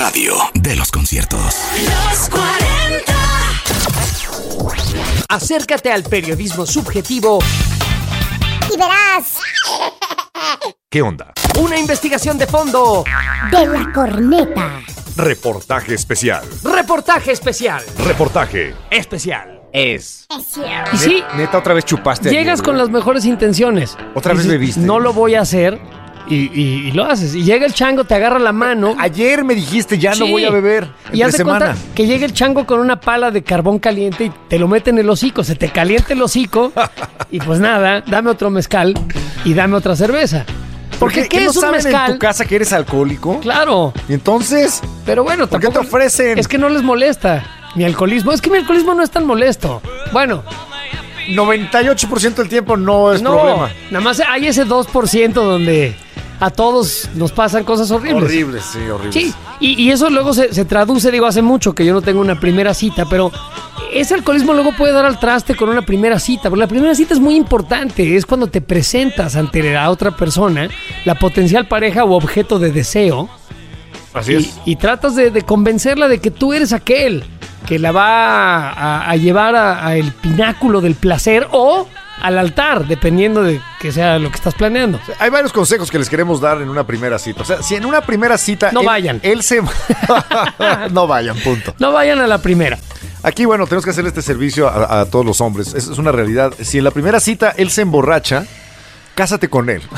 radio de los conciertos. Los 40. Acércate al periodismo subjetivo Y verás ¿Qué onda? una investigación de fondo, de la corneta. Reportaje especial. reportaje especial, Reportaje. especial. Es. Es cierto. Y sí, Neta, otra vez chupaste. llegas ayer, con güey. las mejores intenciones. Otra vez Dices, bebiste. No lo voy a hacer y lo haces. Y llega el chango, te agarra la mano. Ayer me dijiste, ya no Sí. voy a beber. Y Entre haz de semana. cuenta que llega el chango con una pala de carbón caliente y te lo mete en el hocico. Se te calienta el hocico y pues nada, dame otro mezcal y dame otra cerveza. Porque ¿qué no es un saben en mezcal? tu casa que eres alcohólico? Claro, Y entonces, pero bueno, ¿por qué te tampoco ofrecen? es que no les molesta mi alcoholismo. Es que mi alcoholismo no es tan molesto. Bueno, 98% del tiempo no es no, problema. nada más hay ese 2% donde a todos nos pasan cosas horribles. Horrible, sí, horrible. Sí, y eso luego se traduce, digo, hace mucho que yo no tengo una primera cita, pero ese alcoholismo luego puede dar al traste con una primera cita, porque la primera cita es muy importante, es cuando te presentas ante la otra persona, la potencial pareja o objeto de deseo, Así es. y tratas de convencerla de que tú eres aquel que la va a llevar a el pináculo del placer o al altar, dependiendo de que sea lo que estás planeando. Hay varios consejos que les queremos dar en una primera cita. O sea, si en una primera cita... No vayan. Él se... no vayan, punto. No vayan a la primera. Aquí, bueno, tenemos que hacerle este servicio a todos los hombres. Es una realidad. Si en la primera cita él se emborracha, cásate con él.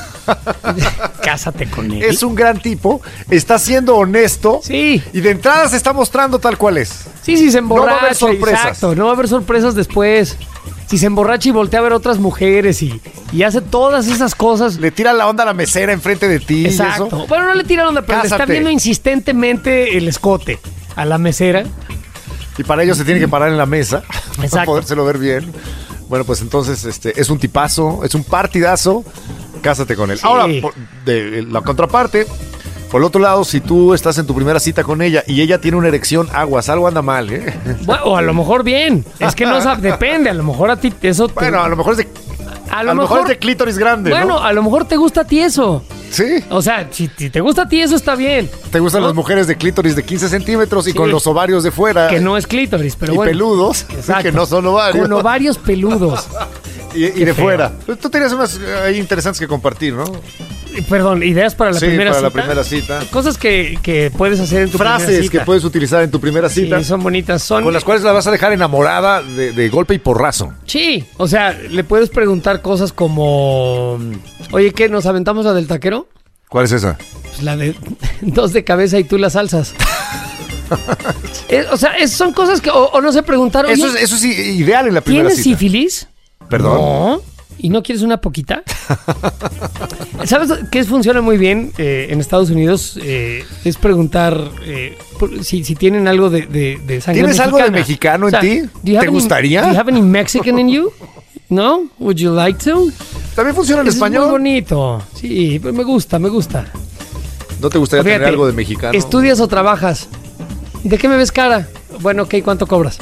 Cásate con él. Es un gran tipo, está siendo honesto. Sí. Y de entrada se está mostrando tal cual es. Sí, si se emborracha. No va a haber sorpresas. Exacto, no va a haber sorpresas después. Si se emborracha y voltea a ver otras mujeres y hace todas esas cosas. Le tira la onda a la mesera enfrente de ti. Exacto. Y eso. Bueno, no le tira onda, pero le está Cásate. viendo insistentemente el escote a la mesera. Y para ello se tiene que parar en la mesa para Exacto. podérselo ver bien. Bueno, pues entonces es un tipazo, es un partidazo. Cásate con él. Sí. Ahora, de la contraparte, por el otro lado, si tú estás en tu primera cita con ella y ella tiene una erección, aguas, algo anda mal, ¿eh? Bueno, o a lo mejor bien. Es que no depende. A lo mejor a ti eso te... Bueno, a lo mejor es de, a lo mejor es de clítoris grande, Bueno, ¿no? a lo mejor te gusta a ti eso. Sí. O sea, si te gusta a ti eso está bien. Te gustan ¿no? las mujeres de clítoris de 15 centímetros y Sí. con los ovarios de fuera. Que no es clítoris, pero y bueno. peludos, Exacto. que no son ovarios. Con ovarios peludos. y de feo. fuera. Tú tenías unas ahí interesantes que compartir, ¿no? Perdón, ideas para la Sí, primera para cita. la primera cita. Cosas que puedes hacer en tu primera Frases cita. que puedes utilizar en tu primera cita. Sí, son bonitas. Con las cuales la vas a dejar enamorada de golpe y porrazo. Sí, o sea, le puedes preguntar cosas como... Oye, ¿qué? ¿Nos aventamos la del taquero? ¿Cuál es esa? Pues la de 2 de cabeza y tú las salsas. O sea, son cosas que... O no sé, preguntar... Oye, Eso es ideal en la primera ¿tienes cita. sífilis? Perdón. No. ¿Y no quieres una poquita? ¿Sabes qué funciona muy bien en Estados Unidos? Es preguntar si tienen algo de sangre ¿Tienes algo de mexicana. mexicano en ti? do you ¿Te have any- gustaría? Do you have any Mexican in you? ¿No? Would you like to? ¿También funciona en Eso es español? muy bonito. Sí, me gusta. ¿No te gustaría Fíjate, tener algo de mexicano? ¿estudias o trabajas? ¿De qué me ves cara? Bueno, ok, ¿cuánto cobras?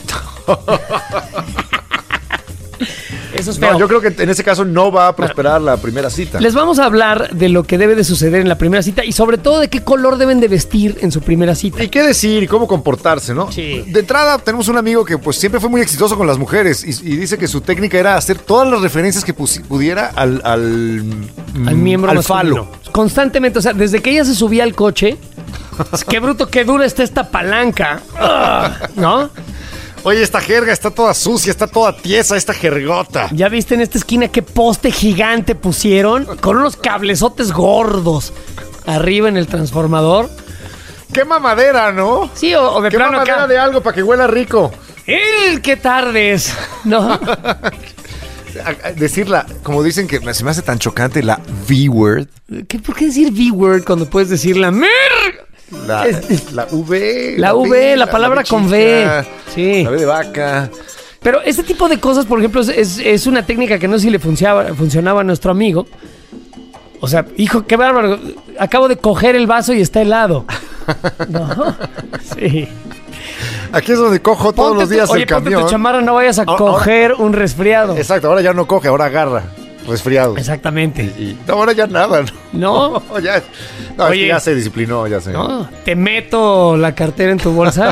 Eso es feo. No, yo creo que en ese caso no va a prosperar la primera cita. Les vamos a hablar de lo que debe de suceder en la primera cita y sobre todo de qué color deben de vestir en su primera cita. ¿Y qué decir y cómo comportarse, no? Sí. De entrada, tenemos un amigo que pues siempre fue muy exitoso con las mujeres y dice que su técnica era hacer todas las referencias que pudiera al Miembro al masculino. falo. Constantemente, o sea, desde que ella se subía al coche, qué bruto, qué dura está esta palanca. ¿No? Oye, esta jerga está toda sucia, está toda tiesa, esta jergota. ¿Ya viste en esta esquina qué poste gigante pusieron? Con unos cablezotes gordos arriba en el transformador. ¡Qué mamadera, ¿no! Sí, o de ¡Qué plano mamadera acá. de algo para que huela rico! ¡Qué tardes! ¿No? Decirla, como dicen que se me hace tan chocante la V-word. ¿Por qué decir V-word cuando puedes decir la mer? La V. La V, la palabra V con chica, V. Sí. La V de vaca. Pero este tipo de cosas, por ejemplo, es una técnica que no sé si le funcionaba a nuestro amigo. O sea, hijo, qué bárbaro. Acabo de coger el vaso y está helado. ¿No? Sí. Aquí es donde cojo todos los días oye, el camión. ponte tu chamarra, no vayas a coger un resfriado. Exacto, ahora ya no coge, ahora agarra. resfriado. Exactamente. No, ahora ya nada. ¿No? Ya, no, Oye, es que ya se disciplinó, ya se. ¿No? Te meto la cartera en tu bolsa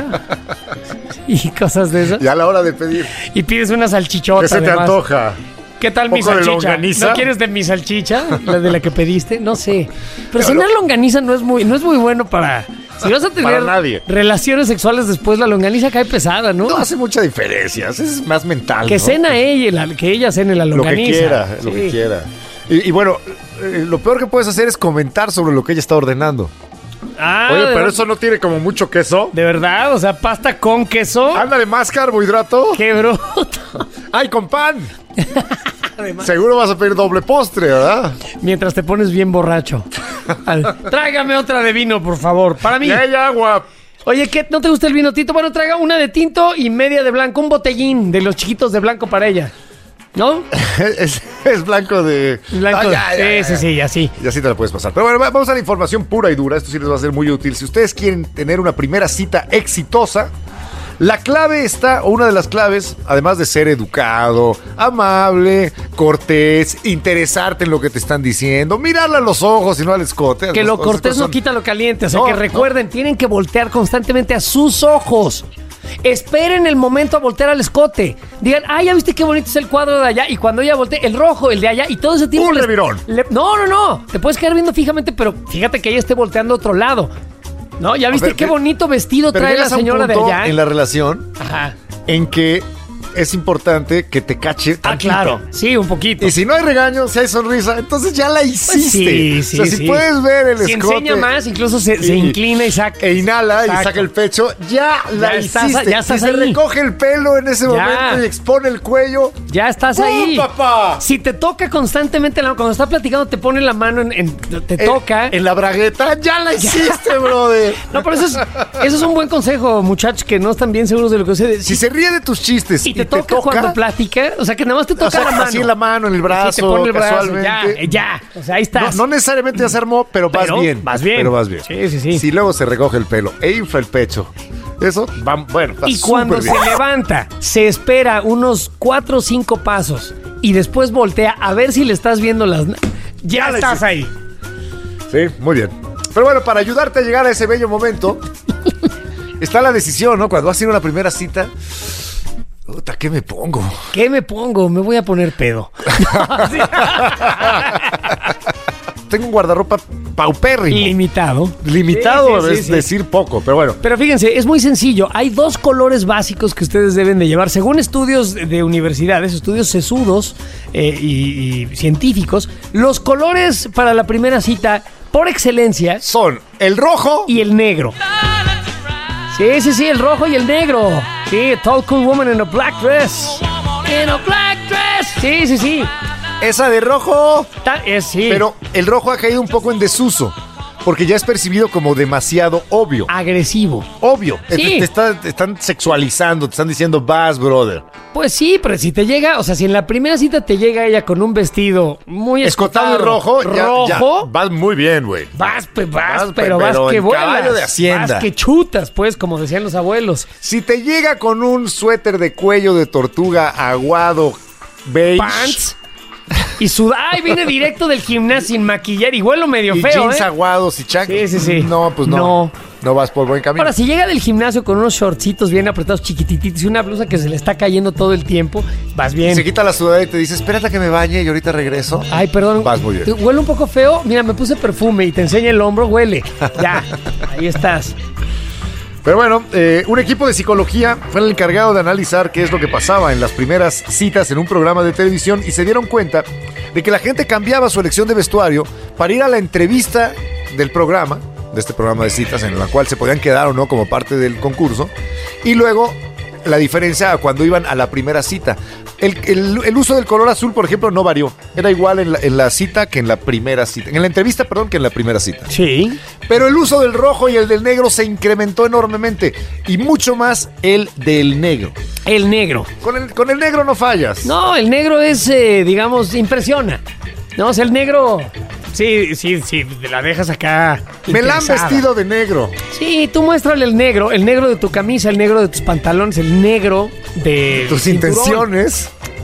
y cosas de esas. Ya a la hora de pedir. Y pides una salchichota. ¿Qué se te además. antoja? ¿Qué tal mi ¿Poco de salchicha? longaniza? ¿No quieres de mi salchicha? La de la que pediste, no sé. Pero cenar longaniza no es muy bueno para... Si vas a Para tener nadie. relaciones sexuales después, la longaniza cae pesada, ¿no? No hace mucha diferencia, es más mental. Que ¿no? cena ella, que ella cene la Lo longaniza. que quiera, lo Sí. que quiera. Y bueno, lo peor que puedes hacer es comentar sobre lo que ella está ordenando. Ah, Oye, ¿de pero ver- eso no tiene como mucho queso. ¿De verdad? O sea, pasta con queso. Ándale, más carbohidrato. ¡Qué bruto! ¡Ay, con pan! Seguro vas a pedir doble postre, ¿verdad? Mientras te pones bien borracho. Tráigame otra de vino, por favor. Para mí. Y hay agua. Oye, ¿qué? ¿No te gusta el vino tinto? Bueno, traiga una de tinto y media de blanco. Un botellín de los chiquitos de blanco para ella. ¿No? Es blanco de... Blanco. Ah, ya, Sí, así. Y así te la puedes pasar. Pero bueno, vamos a la información pura y dura. Esto sí les va a ser muy útil. Si ustedes quieren tener una primera cita exitosa, la clave está, o una de las claves, además de ser educado, amable, cortés, interesarte en lo que te están diciendo, mirarle a los ojos y no al escote. Que lo Esas cortés cosas no son- quita lo caliente. O sea, No, que no. recuerden, tienen que voltear constantemente a sus ojos. Esperen el momento a voltear al escote. Digan, ya viste qué bonito es el cuadro de allá. Y cuando ella voltee, el rojo, el de allá. Y todo ese tiempo... Un revirón. No. Te puedes quedar viendo fijamente, pero fíjate que ella esté volteando a otro lado. ¿No? ¿Ya viste ver, qué bonito vestido Pero trae la llegas a un señora de punto allá? en la relación Ajá. en que es importante que te cache tantito. Claro. Sí, un poquito. Y si no hay regaño, si hay sonrisa, entonces ya la hiciste. Sí, o sea, si sí. puedes ver el Si escote enseña más, incluso se Sí. inclina y saca. e inhala y Exacto. saca el pecho, ya la estás- hiciste. ya estás si se ahí. recoge el pelo en ese Ya. momento y expone el cuello, Ya estás ¡pum, ahí. papá! Si te toca constantemente, cuando está platicando, te pone la mano te toca. En la bragueta, ya la hiciste, brother. No, pero eso es un buen consejo, muchachos, que no están bien seguros de lo que sucede. Si se ríe de tus chistes y te toca cuando platica, o sea, que nada más te toca o sea, la mano. así en la mano, en el brazo, Sí, te pone el brazo, casualmente. ya. O sea, ahí estás. No necesariamente ya se armó, pero vas bien. vas bien. Pero vas bien. Sí. Si luego se recoge el pelo e infla el pecho, eso va, bueno, está Y cuando súper bien. se levanta, se espera unos 4 o 5 pasos y después voltea a ver si le estás viendo las... Ya la estás hiciste. ahí. Sí, muy bien. Pero bueno, para ayudarte a llegar a ese bello momento, está la decisión, ¿no? Cuando vas a ir a una primera cita, puta, ¿qué me pongo? ¿Qué me pongo? Me voy a poner pedo. Sí. Tengo un guardarropa paupérrimo. Limitado. Limitado Sí, sí, es sí. decir poco, pero bueno. Pero fíjense, es muy sencillo. Hay 2 colores básicos que ustedes deben de llevar. Según estudios de universidades, estudios sesudos y científicos, los colores para la primera cita, por excelencia, Son el rojo y el negro. Sí, el rojo y el negro. Sí, a tall cool woman in a black dress. In a black dress. Sí. esa de rojo. Sí. Pero el rojo ha caído un poco en desuso, porque ya es percibido como demasiado obvio. agresivo. Obvio. Sí. Te están sexualizando, te están diciendo, vas, brother. Pues sí, pero si te llega, o sea, si en la primera cita te llega ella con un vestido muy Escotado y rojo, ya rojo, vas muy bien, güey. vas, pero pero que en vuelas. caballo de hacienda. Vas que chutas, pues, como decían los abuelos. Si te llega con un suéter de cuello de tortuga aguado, beige, Pants. Y ay, viene directo del gimnasio sin maquillar y huelo medio y feo, jeans ¿eh? aguados y chanclas. Sí. No, pues no. No vas por buen camino. Ahora, si llega del gimnasio con unos shortcitos bien apretados, chiquitititos y una blusa que se le está cayendo todo el tiempo, vas bien. Se quita la sudadera y te dice, espérate a que me bañe y ahorita regreso. Ay, perdón. Vas muy bien. Huele un poco feo. Mira, me puse perfume y te enseña el hombro, huele. Ya, ahí estás. Pero bueno, un equipo de psicología fue el encargado de analizar qué es lo que pasaba en las primeras citas en un programa de televisión y se dieron cuenta de que la gente cambiaba su elección de vestuario para ir a la entrevista del programa, de este programa de citas en la cual se podían quedar o no como parte del concurso, y luego la diferencia a cuando iban a la primera cita. El uso del color azul, por ejemplo, no varió. Era igual en la cita que en la primera cita. En la entrevista, perdón, que en la primera cita. Sí. Pero el uso del rojo y el del negro se incrementó enormemente. Y mucho más el del negro. El negro. Con el negro no fallas. No, el negro es, digamos, impresiona. No, o sea, el negro... Sí, la dejas acá. Me la han interesada. vestido de negro. Sí, tú muéstrale el negro de tu camisa, el negro de tus pantalones, el negro de Tus cinturón. intenciones.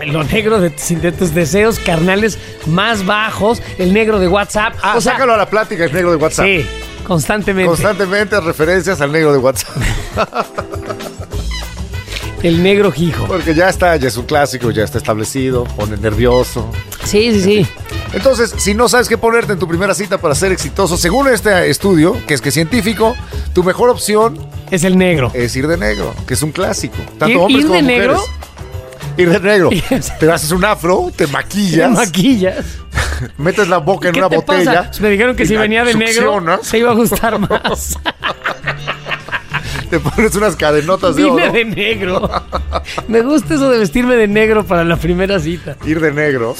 lo negro de tus deseos carnales más bajos, el negro de WhatsApp. O sea, sácalo a la plática, el negro de WhatsApp. Sí, constantemente. Constantemente referencias al negro de WhatsApp. El negro hijo. Porque ya es un clásico, ya está establecido, pone nervioso. Sí. Entonces, si no sabes qué ponerte en tu primera cita para ser exitoso, según este estudio, que es científico, tu mejor opción es el negro. Es ir de negro, que es un clásico. Tanto hombres ir como de mujeres. negro. Ir de negro. Te haces un afro, te maquillas. Metes la boca en una botella. Me dijeron que si venía de negro se iba a gustar más. Te pones unas cadenotas de oro. Vine de negro. Me gusta eso de vestirme de negro para la primera cita. Ir de negro.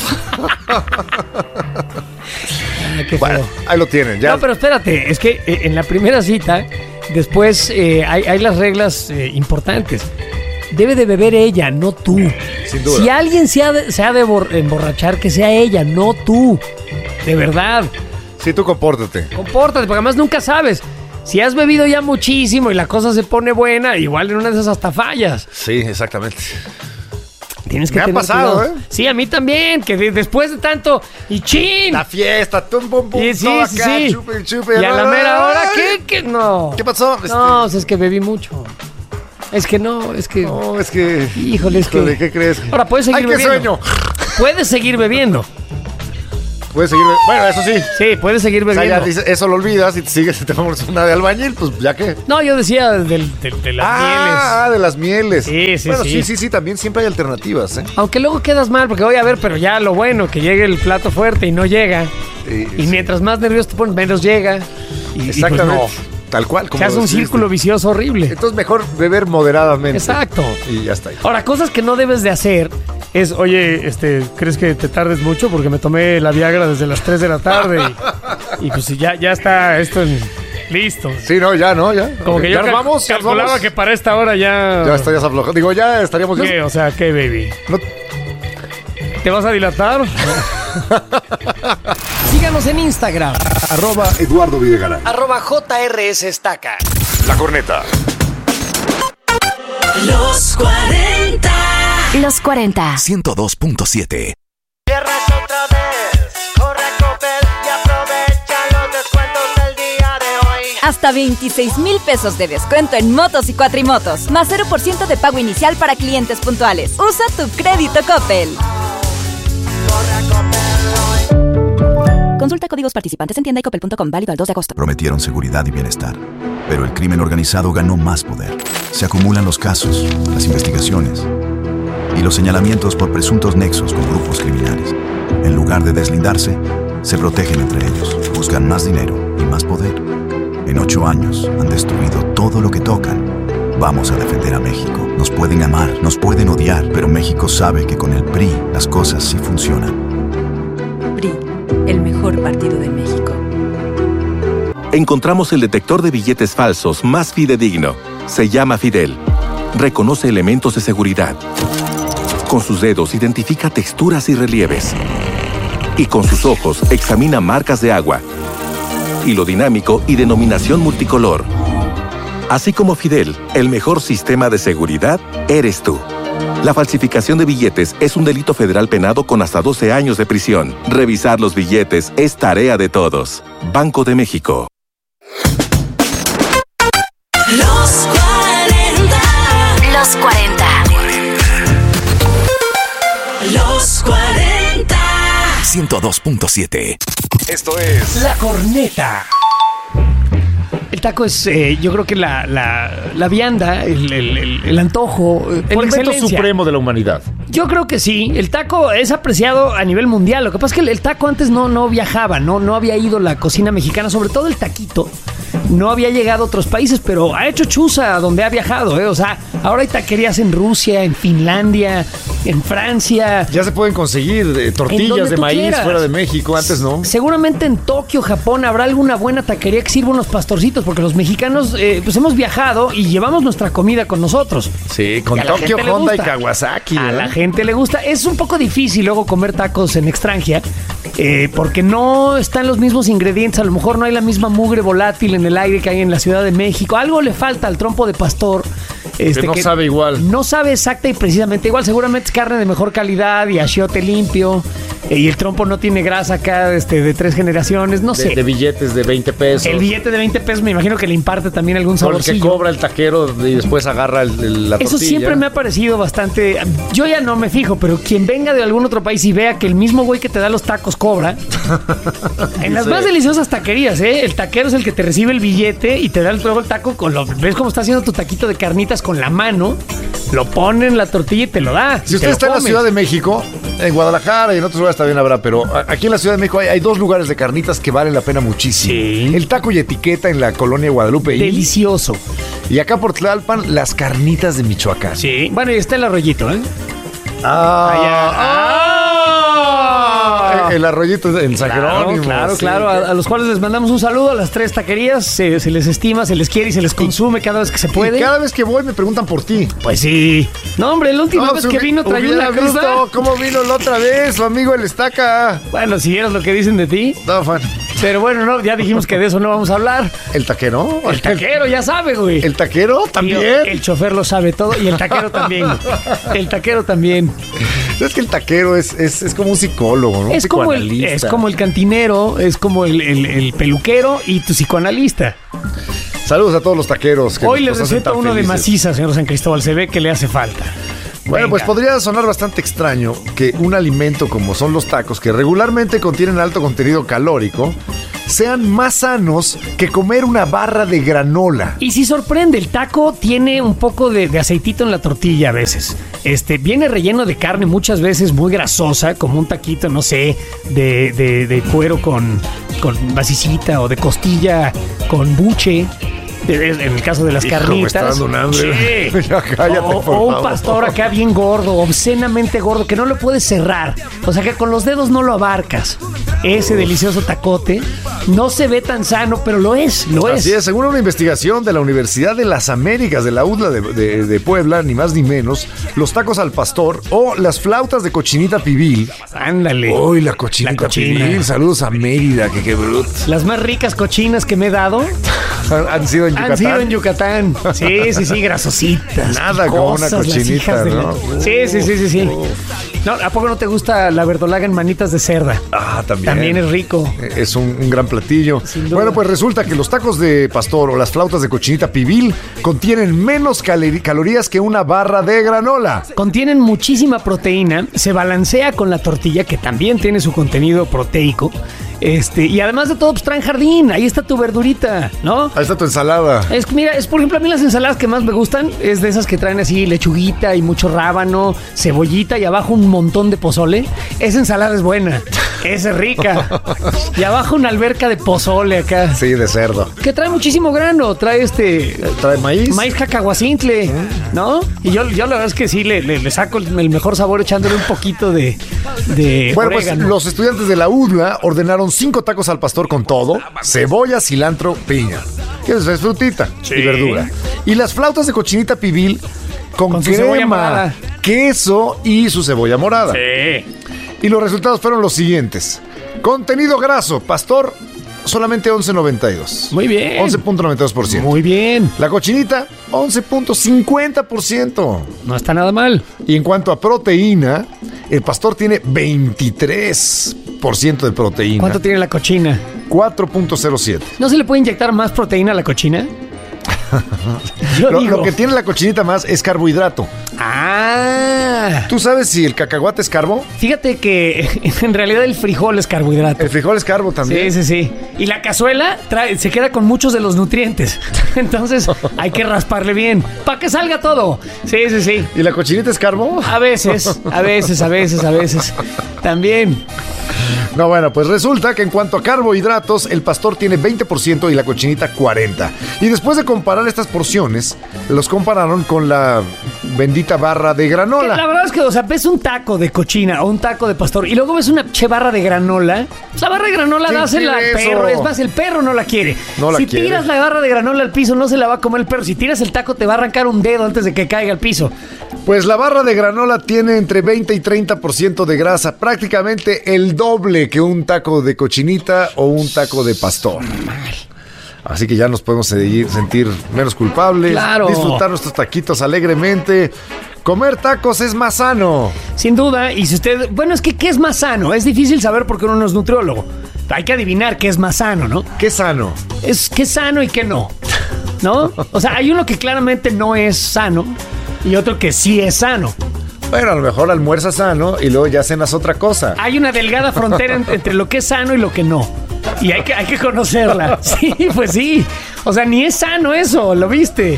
Qué bueno, feo. Ahí lo tienen. Ya. No, pero espérate. Es que en la primera cita, después hay las reglas importantes. Debe de beber ella, no tú. Sin duda. Si alguien se ha de emborrachar, que sea ella, no tú. De verdad. Sí, tú compórtate. Compórtate, porque además nunca sabes. Si has bebido ya muchísimo y la cosa se pone buena, igual en una de esas hasta fallas. Sí, exactamente. Tienes que me tener ha pasado, cuidado. Sí, a mí también, que después de tanto y chin. La fiesta, tum, pum, pum, sí, todo acá, sí. chupe. Y a la mera hora, ¿qué? No. ¿Qué pasó? No, es que bebí mucho. Es que no, es que... No, es que... Híjole, ¿qué crees? Ahora, puedes seguir bebiendo. ¡Ay, qué sueño! Puedes seguir bebiendo. Puedes seguir bueno, eso sí. Sí, puedes seguir bebiendo. O sea, ya dices, eso lo olvidas y te sigues y te pones una de albañil, pues ya qué. No, yo decía de las mieles. Ah, de las mieles. Sí. Bueno, sí, también siempre hay alternativas, ¿eh? Aunque luego quedas mal, porque voy a ver, pero ya lo bueno, que llegue el plato fuerte y no llega. Y mientras más nervioso te pones, menos llega. Exactamente. Y pues no. Tal cual. Se hace un círculo vicioso horrible. Entonces mejor beber moderadamente. Exacto. Y ya está. Ahora, cosas que no debes de hacer es, oye, ¿crees que te tardes mucho? Porque me tomé la Viagra desde las 3 de la tarde y pues ya está esto listo. Sí, ya. Como que ya yo vamos, calculaba que para esta hora ya... Ya estarías aflojado. Digo, ya estaríamos... ¿Qué? O sea, ¿qué, baby? No. ¿Te vas a dilatar? Síganos en Instagram. @Eduardo Videgaray. @JRS Estaca. La Corneta. Los 40. Los 40. 102.7. Viernes otra vez, corre a Coppel y aprovecha los descuentos del día de hoy. Hasta 26,000 pesos de descuento en motos y cuatrimotos, más 0% de pago inicial para clientes puntuales. Usa tu crédito Coppel. Corre a Coppel hoy. Consulta códigos participantes en tienda y coppel.com, válido al 2 de agosto. Prometieron seguridad y bienestar, pero el crimen organizado ganó más poder. Se acumulan los casos, las investigaciones y los señalamientos por presuntos nexos con grupos criminales. En lugar de deslindarse, se protegen entre ellos, buscan más dinero y más poder. En 8 años han destruido todo lo que tocan. Vamos a defender a México. Nos pueden amar, nos pueden odiar, pero México sabe que con el PRI las cosas sí funcionan. PRI, el mejor partido de México. Encontramos el detector de billetes falsos más fidedigno. Se llama Fidel. Reconoce elementos de seguridad. Con sus dedos identifica texturas y relieves. Y con sus ojos examina marcas de agua. Hilo dinámico y denominación multicolor. Así como Fidel, el mejor sistema de seguridad eres tú. La falsificación de billetes es un delito federal penado con hasta 12 años de prisión. Revisar los billetes es tarea de todos. Banco de México. Los 40. Los 40. Los 40. 102.7. Esto es La Corneta. El taco es, yo creo que la vianda, el antojo, el por invento excelencia. supremo de la humanidad. Yo creo que sí. El taco es apreciado a nivel mundial. Lo que pasa es que el taco antes no viajaba, no había ido la cocina mexicana, sobre todo el taquito. No había llegado a otros países, pero ha hecho chuza donde ha viajado, ¿eh? O sea, ahora hay taquerías en Rusia, en Finlandia, en Francia. Ya se pueden conseguir tortillas de maíz fuera de México, antes no. Seguramente en Tokio, Japón, habrá alguna buena taquería que sirva unos pastorcitos, porque los mexicanos pues hemos viajado y llevamos nuestra comida con nosotros. Sí, con Y a la Tokio, gente le Honda y gusta. Kawasaki. A ¿eh? la gente le gusta. Es un poco difícil luego comer tacos en extranjera, porque no están los mismos ingredientes. A lo mejor no hay la misma mugre volátil en el aire que hay en la Ciudad de México. Algo le falta al trompo de pastor. Que no sabe igual. No sabe exacta y precisamente igual. Seguramente es carne de mejor calidad y achiote limpio. Y el trompo no tiene grasa acá de 3 generaciones, no sé. De billetes de 20 pesos. El billete de 20 pesos me imagino que le imparte también algún Por el saborcillo. que cobra el taquero y después agarra la tortilla. Eso siempre me ha parecido bastante... Yo ya no me fijo, pero quien venga de algún otro país y vea que el mismo güey que te da los tacos cobra. En las más deliciosas taquerías, el taquero es el que te recibe el billete y te da luego el taco ¿ves cómo está haciendo tu taquito de carnitas con la mano? Lo pone en la tortilla y te lo da. Si usted está en la Ciudad de México, en Guadalajara y en otros lugares también habrá, pero aquí en la Ciudad de México hay 2 lugares de carnitas que valen la pena muchísimo. Sí. El Taco y Etiqueta en la colonia Guadalupe. Delicioso. Y acá por Tlalpan, las carnitas de Michoacán. Sí. Bueno, y está el arroyito, El arroyito en San Jerónimo. Claro, sí. claro. A los cuales les mandamos un saludo a las 3 taquerías. Se les estima, se les quiere y se les consume cada vez que se puede. Y cada vez que voy me preguntan por ti. Pues sí. No, hombre, la última vez que vino trayó una cruda. Visto cómo vino la otra vez, su amigo el Estaca. Bueno, si vieras lo que dicen de ti. No, fan. Pero bueno, no, ya dijimos que de eso no vamos a hablar. ¿El taquero? El taquero, ya sabe, güey. ¿El taquero también? Tío, el chofer lo sabe todo y el taquero también. El taquero también. Es que el taquero es como un psicólogo, ¿no? Es como el cantinero, es como el peluquero y tu psicoanalista. Saludos a todos los taqueros. Que hoy les nos hacen receto tan uno felices. de maciza, señor San Cristóbal. Se ve que le hace falta. Bueno, Venga. pues podría sonar bastante extraño que un alimento como son los tacos, que regularmente contienen alto contenido calórico, sean más sanos que comer una barra de granola. Y si sorprende, el taco tiene un poco de aceitito en la tortilla a veces. Viene relleno de carne muchas veces muy grasosa, como un taquito, no sé, de cuero con basicita o de costilla con buche. En el caso de las Hijo, carnitas. me está dando un hambre. Sí. Ya cállate, por o un favor. pastor acá bien gordo, obscenamente gordo, que no lo puedes cerrar. O sea que con los dedos no lo abarcas. Ese delicioso tacote no se ve tan sano, pero lo es. Así es, según una investigación de la Universidad de las Américas de la UDLA de Puebla, ni más ni menos, los tacos al pastor o las flautas de cochinita pibil. Ándale. Uy, la cochinita pibil. Saludos a Mérida, que qué bruto. Las más ricas cochinas que me he dado Han sido en Yucatán. han sido en Yucatán. Sí, grasositas. Nada como una picosas, las cochinita, hijas de ¿no? Sí. No, ¿a poco no te gusta la verdolaga en manitas de cerda? Ah, también. También es rico. Es un gran platillo. Sin duda. Bueno, pues resulta que los tacos de pastor o las flautas de cochinita pibil contienen menos calorías que una barra de granola. Contienen muchísima proteína, se balancea con la tortilla, que también tiene su contenido proteico. Y además de todo, pues traen jardín. Ahí está tu verdurita, ¿no? Ahí está tu ensalada. Mira, por ejemplo, a mí las ensaladas que más me gustan es de esas que traen así lechuguita y mucho rábano, cebollita y abajo un montón de pozole. Esa ensalada es buena, esa es rica. Y abajo una alberca de pozole acá. Sí, de cerdo. Que trae muchísimo grano, trae ¿Trae maíz? maíz cacahuacintle, ¿no? Y yo la verdad es que sí le saco el mejor sabor echándole un poquito de Bueno, pues orégano. los estudiantes de la UDLA ordenaron 5 tacos al pastor con todo, cebolla, cilantro, piña. Que es frutita y verdura. Y las flautas de cochinita pibil con su cebolla crema, morada. queso y su cebolla morada. Sí. Y los resultados fueron los siguientes. Contenido graso, pastor, solamente 11.92. Muy bien. 11.92%. Muy bien. La cochinita, 11.50%. No está nada mal. Y en cuanto a proteína, el pastor tiene 23% de proteína. ¿Cuánto tiene la cochina? 4.07. ¿No se le puede inyectar más proteína a la cochina? Yo digo. Lo que tiene la cochinita más es carbohidrato. Ah. ¿Tú sabes si el cacahuate es carbo? Fíjate que en realidad el frijol es carbohidrato. El frijol es carbo también. Sí. Y la cazuela se queda con muchos de los nutrientes. Entonces hay que rasparle bien para que salga todo. Sí. ¿Y la cochinita es carbo? A veces. También. No, bueno, pues resulta que en cuanto a carbohidratos, el pastor tiene 20% y la cochinita 40%. Y después de comparar estas porciones, los compararon con la bendita barra de granola. La verdad es que, o sea, ves un taco de cochina o un taco de pastor y luego ves una barra de granola. La barra de granola ¿Quién dásela al quiere eso? perro. Es más, el perro no la quiere. Si quiere. tiras la barra de granola al piso, no se la va a comer el perro. Si tiras el taco, te va a arrancar un dedo antes de que caiga al piso. Pues la barra de granola tiene entre 20 y 30% de grasa, prácticamente el doble que un taco de cochinita o un taco de pastor. Así que ya nos podemos sentir menos culpables. Claro. Disfrutar nuestros taquitos alegremente. Comer tacos es más sano. Sin duda, y si usted... Bueno, es que ¿qué es más sano? Es difícil saber porque uno no es nutriólogo. Hay que adivinar qué es más sano, ¿no? ¿Qué sano? Es qué es sano y qué no, ¿no? O sea, hay uno que claramente no es sano y otro que sí es sano. Bueno, a lo mejor almuerzas sano y luego ya cenas otra cosa. Hay una delgada frontera entre lo que es sano y lo que no. Y hay que conocerla. Sí, pues sí. O sea, ni es sano eso, ¿lo viste?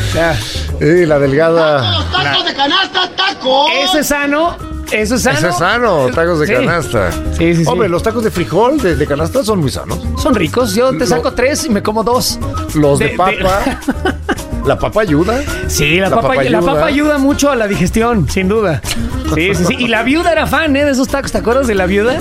La delgada... ¡Tacos de canasta, tacos! Eso es sano. Eso es sano. Eso es sano, tacos de canasta. Sí. Hombre, los tacos de frijol de canasta son muy sanos. Son ricos. Yo te saco 3 y me como 2. Los de papa. ¿La papa ayuda? Sí, la papa ayuda mucho a la digestión, sin duda. Sí. Y la viuda era fan, de esos tacos. ¿Te acuerdas de la viuda?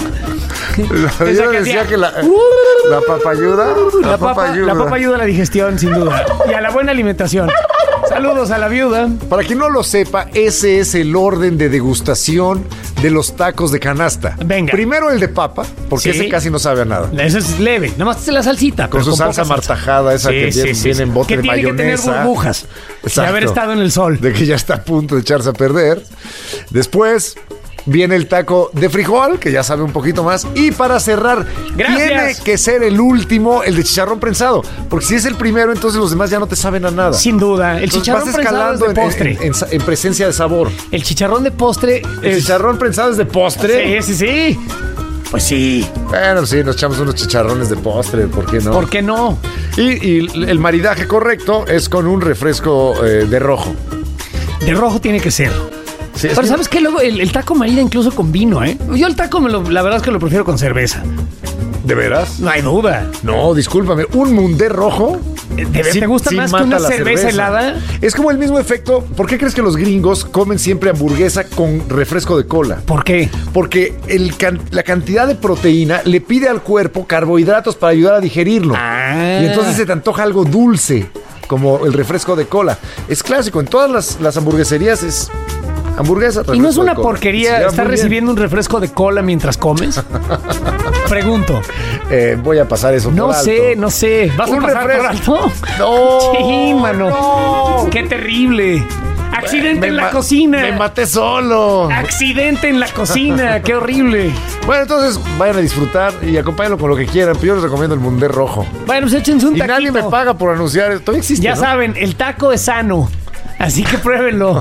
La viuda decía que la papa ayuda. La papa ayuda a la digestión, sin duda. Y a la buena alimentación. Saludos a la viuda. Para quien no lo sepa, ese es el orden de degustación de los tacos de canasta. Venga. Primero el de papa, porque ese casi no sabe a nada. Ese es leve, nada más la salsita. Con su salsa martajada, esa que viene en bote de mayonesa. Que tiene que tener burbujas. Exacto. De haber estado en el sol. De que ya está a punto de echarse a perder. Después viene el taco de frijol, que ya sabe un poquito más. Y para cerrar, tiene que ser el último, el de chicharrón prensado. Porque si es el primero, entonces los demás ya no te saben a nada. Sin duda. El chicharrón prensado es de postre. En presencia de sabor. El chicharrón de postre. ¿El chicharrón prensado es de postre? Sí. Pues sí. Bueno, sí, nos echamos unos chicharrones de postre, ¿por qué no? ¿Por qué no? Y el maridaje correcto es con un refresco de rojo. De rojo tiene que ser. Sí, pero ¿sabes qué? Luego el taco marida incluso con vino, ¿eh? Yo el taco la verdad es que lo prefiero con cerveza. ¿De veras? No hay duda. No, discúlpame. ¿Un mundé rojo? ¿Te gusta más que una cerveza helada? Es como el mismo efecto. ¿Por qué crees que los gringos comen siempre hamburguesa con refresco de cola? ¿Por qué? Porque la cantidad de proteína le pide al cuerpo carbohidratos para ayudar a digerirlo. Y entonces se te antoja algo dulce, como el refresco de cola. Es clásico. En todas las hamburgueserías es... hamburguesa. ¿Y no es una porquería estar recibiendo un refresco de cola mientras comes? Pregunto. Voy a pasar eso por alto. No sé. ¿Vas a pasar por alto? No. Sí, mano. No. Qué terrible. Accidente en la cocina. Me maté solo. Accidente en la cocina. Qué horrible. Bueno, entonces vayan a disfrutar y acompáñenlo con lo que quieran. Pero yo les recomiendo el mundé rojo. Bueno, pues échense un taquito. Y nadie me paga por anunciar. Todavía existe, ya ¿no? saben, el taco es sano. Así que pruébenlo.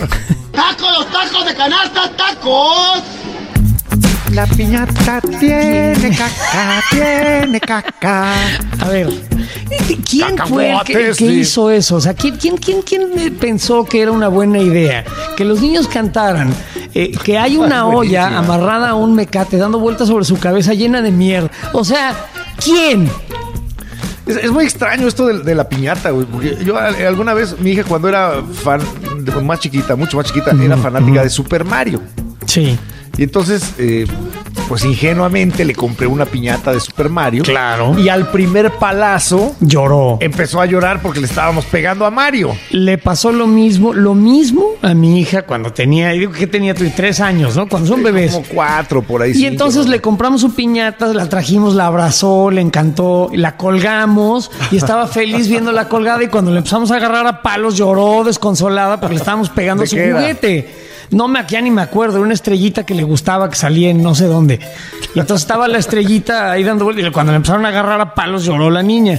¡Los tacos de canasta, tacos! La piñata tiene caca. A ver, ¿quién fue el que hizo eso? O sea, ¿quién pensó que era una buena idea? Que los niños cantaran, que hay una olla amarrada a un mecate dando vueltas sobre su cabeza llena de mierda. O sea, ¿quién? Es muy extraño esto de la piñata, güey. Porque yo alguna vez, mi hija cuando era fan, más chiquita, mucho más chiquita, era fanática de Super Mario. Sí. Y entonces, pues ingenuamente le compré una piñata de Super Mario. Claro. Y al primer palazo lloró. Empezó a llorar porque le estábamos pegando a Mario. Le pasó lo mismo a mi hija cuando tenía, digo que tenía 3 años, ¿no? Cuando son bebés. Como 4 por ahí. Y 5, entonces le compramos su piñata, la trajimos, la abrazó, le encantó, la colgamos y estaba feliz viendo la colgada y cuando le empezamos a agarrar a palos lloró desconsolada porque le estábamos pegando su juguete. Ya ni me acuerdo, era una estrellita que le gustaba que salía en no sé dónde. Y entonces estaba la estrellita ahí dando vueltas y cuando le empezaron a agarrar a palos lloró la niña.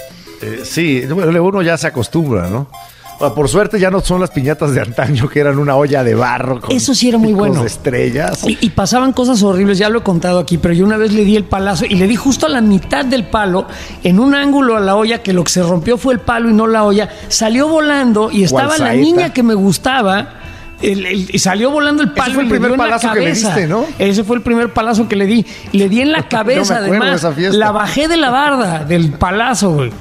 Sí, uno ya se acostumbra, ¿no? Por suerte ya no son las piñatas de antaño que eran una olla de barro con eso sí era muy bueno. De estrellas. Y pasaban cosas horribles, ya lo he contado aquí, pero yo una vez le di el palazo y le di justo a la mitad del palo, en un ángulo a la olla, que lo que se rompió fue el palo y no la olla. Salió volando y estaba la niña que me gustaba. Y salió volando el palo. Ese fue el primer palazo que le diste, ¿no? Ese fue el primer palazo que le di. Le di en la cabeza, además. La bajé de la barda del palazo, güey.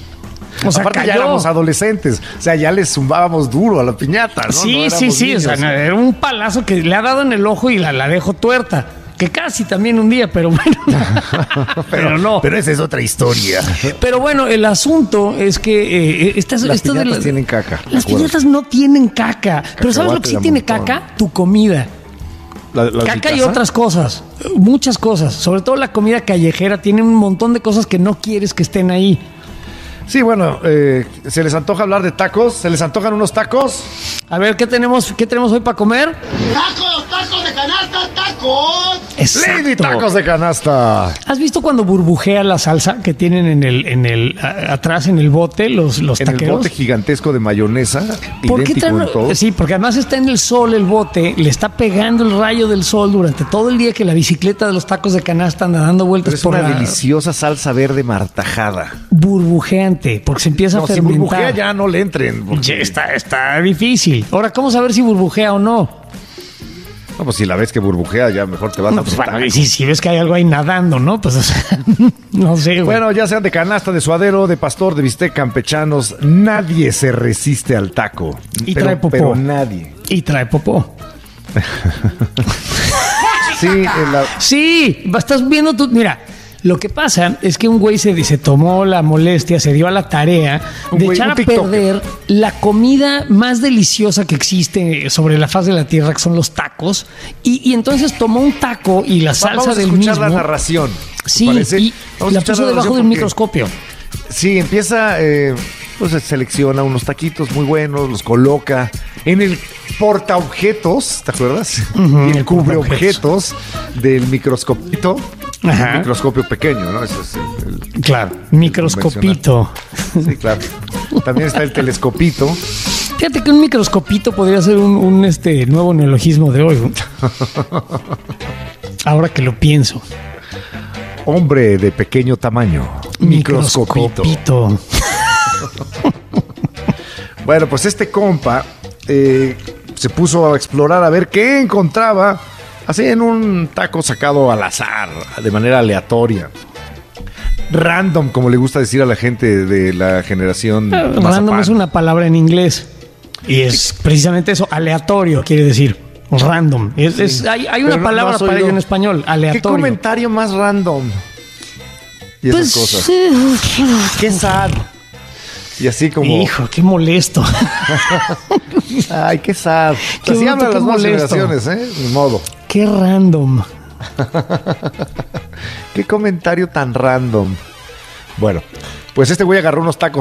O sea, aparte ya éramos adolescentes. O sea, ya le zumbábamos duro a la piñata, ¿no? Sí. O sea, era un palazo que le ha dado en el ojo y la dejo tuerta. Que casi también un día, pero bueno. pero no. Pero esa es otra historia. Pero bueno, el asunto es que las piñatas tienen caca. Las piñatas no tienen caca. Pero ¿sabes lo que sí tiene caca? Tu comida. Caca y otras cosas. Muchas cosas. Sobre todo la comida callejera tiene un montón de cosas que no quieres que estén ahí. Sí, bueno, ¿se les antoja hablar de tacos? ¿Se les antojan unos tacos? A ver, ¿qué tenemos hoy para comer? ¡Tacos, tacos de canasta, tacos! Lady Tacos de Canasta. ¿Has visto cuando burbujea la salsa que tienen atrás en el bote los En el taqueros? bote gigantesco de mayonesa, ¿Por qué idéntico en todo. Sí, porque además está en el sol el bote, le está pegando el rayo del sol durante todo el día que la bicicleta de los tacos de canasta anda dando vueltas Pero es por una la deliciosa salsa verde martajada. burbujeante, porque se empieza No, a si fermentar. burbujea ya no le entren. porque- Ya está difícil. Ahora, ¿cómo saber si burbujea o no? No, pues si la ves que burbujea, ya mejor te vas No, a pues, fritar. bueno, y si ves que hay algo ahí nadando, ¿no? Pues, o sea, no sé, güey. Bueno, ya sean de canasta, de suadero, de pastor, de bistec, campechanos, nadie se resiste al taco. Y trae popó. Pero nadie. Y trae popó. Sí, Sí, estás viendo tú. Mira, lo que pasa es que un güey se tomó la molestia, se dio a la tarea de echar a perder la comida más deliciosa que existe sobre la faz de la tierra, que son los tacos. Y entonces tomó un taco y la salsa vamos a del escuchar mismo. la narración. ¿te Sí, parece? y Vamos a la escuchar puso la debajo narración del porque- microscopio. Sí, empieza, pues selecciona unos taquitos muy buenos, los coloca en el portaobjetos, ¿te acuerdas? Ujú, Y el el cubre objetos del microscopito. Ajá. Un microscopio pequeño, ¿no? Ese es el Claro, microscopito. Sí, claro. También está el telescopito. Fíjate que un microscopito podría ser un nuevo neologismo de hoy. Ahora que lo pienso. Hombre de pequeño tamaño. Microscopito. Bueno, pues este compa se puso a explorar a ver qué encontraba así en un taco sacado al azar, de manera aleatoria. Random, como le gusta decir a la gente de la generación Random Mazapán. es una palabra en inglés. Y es precisamente eso, aleatorio quiere decir. Random. Hay una Pero no palabra has para oído. ello en español, ¿Qué aleatorio. comentario más random? Y esas cosas. Qué sad. Y así como... Hijo, qué molesto. Ay, qué sad. Qué Así bruto, hablan qué las nuevas molesto. generaciones, Ni modo. Qué random. Qué comentario tan random. Bueno, pues este güey agarró unos tacos